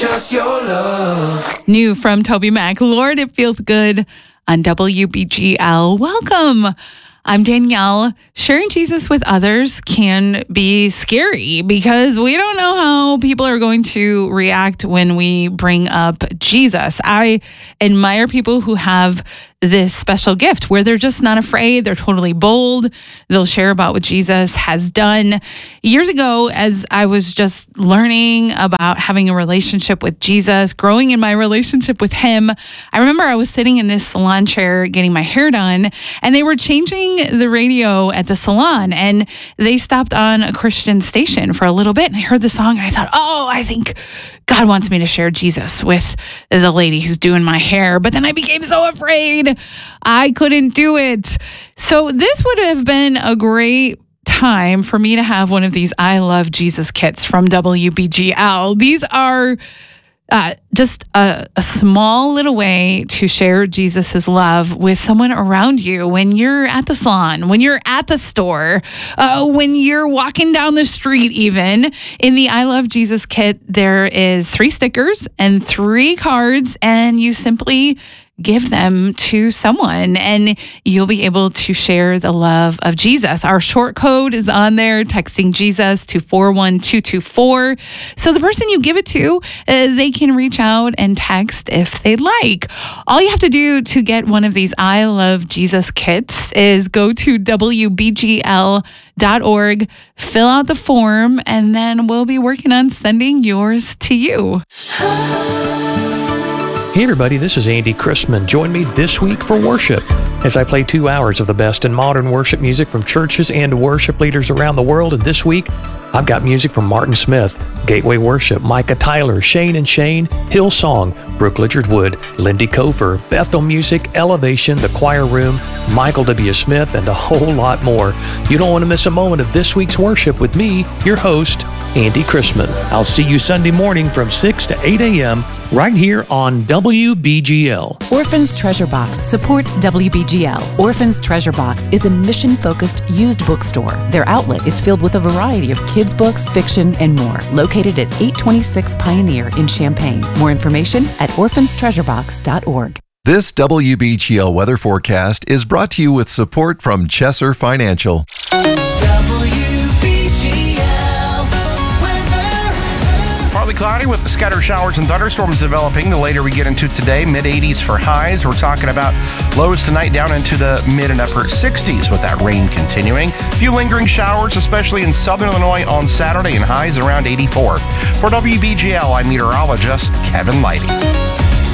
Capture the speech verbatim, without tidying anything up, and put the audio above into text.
Just your love. New from Toby Mac, Lord, It Feels Good on W B G L. Welcome. I'm Danielle. Sharing Jesus with others can be scary because we don't know how people are going to react when we bring up Jesus. I admire people who have this special gift where they're just not afraid. They're totally bold. They'll share about what Jesus has done. Years ago, as I was just learning about having a relationship with Jesus, growing in my relationship with him, I remember I was sitting in this salon chair getting my hair done, and they were changing the radio at the salon, and they stopped on a Christian station for a little bit, and I heard the song, and I thought, oh, I think God wants me to share Jesus with the lady who's doing my hair. But then I became so afraid I couldn't do it. So this would have been a great time for me to have one of these I Love Jesus kits from W B G L. These are uh, just a, a small little way to share Jesus's love with someone around you when you're at the salon, when you're at the store, uh, when you're walking down the street even. In the I Love Jesus kit, there is three stickers and three cards, and you simply give them to someone and you'll be able to share the love of Jesus. Our short code is on there, texting Jesus to four one two two four. So the person you give it to, uh, they can reach out and text if they'd like. All you have to do to get one of these I Love Jesus kits is go to W B G L dot org, fill out the form, and then we'll be working on sending yours to you. Hey everybody, this is Andy Christman. Join me this week for worship as I play two hours of the best in modern worship music from churches and worship leaders around the world. And this week, I've got music from Martin Smith, Gateway Worship, Micah Tyler, Shane and Shane, Hillsong, Brooke Lichard Wood, Lindy Cofer, Bethel Music, Elevation, The Choir Room, Michael W. Smith, and a whole lot more. You don't want to miss a moment of this week's worship with me, your host, Andy Christman. I'll see you Sunday morning from six to eight a.m. right here on W B G L. Orphan's Treasure Box supports W B G L. Orphan's Treasure Box is a mission-focused used bookstore. Their outlet is filled with a variety of kids' books, fiction, and more. Located at eight twenty-six Pioneer in Champaign. More information at orphans treasure box dot org. This W B G L weather forecast is brought to you with support from Chesser Financial. Partly cloudy with scattered showers and thunderstorms developing. The later we get into today, mid eighties for highs. We're talking about lows tonight down into the mid and upper sixties with that rain continuing. A few lingering showers, especially in southern Illinois on Saturday, and highs around eighty-four. For W B G L, I'm meteorologist Kevin Lighty.